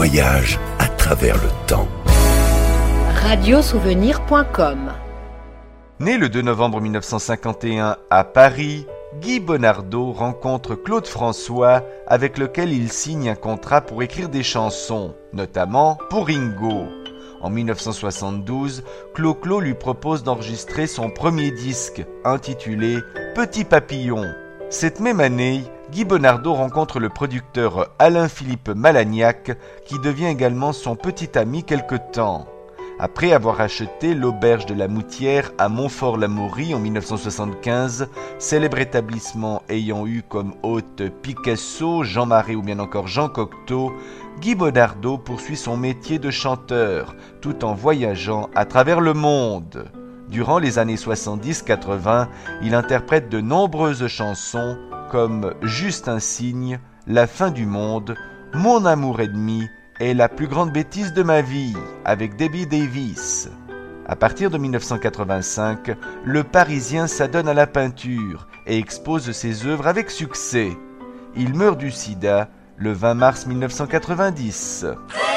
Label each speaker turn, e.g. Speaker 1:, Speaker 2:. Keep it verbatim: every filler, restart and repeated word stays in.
Speaker 1: voyage à travers le temps.
Speaker 2: radiosouvenir point com.
Speaker 3: Né le deux novembre mille neuf cent cinquante et un à Paris, Guy Bonardo rencontre Claude François avec lequel il signe un contrat pour écrire des chansons, notamment pour Ringo. En mille neuf cent soixante-douze, Clo-Clo lui propose d'enregistrer son premier disque, intitulé « Petit Papillon ». Cette même année, Guy Bonardo rencontre le producteur Alain-Philippe Malagnac, qui devient également son petit ami quelque temps. Après avoir acheté l'auberge de la Moutière à Montfort-l'Amaury en mille neuf cent soixante-quinze, célèbre établissement ayant eu comme hôte Picasso, Jean Marais ou bien encore Jean Cocteau, Guy Bonardo poursuit son métier de chanteur, tout en voyageant à travers le monde. Durant les années soixante-dix quatre-vingts, il interprète de nombreuses chansons comme « Juste un signe »,« La fin du monde »,« Mon amour ennemi » et « La plus grande bêtise de ma vie » avec Debbie Davis. À partir de mille neuf cent quatre-vingt-cinq, le Parisien s'adonne à la peinture et expose ses œuvres avec succès. Il meurt du sida le vingt mars mille neuf cent quatre-vingt-dix.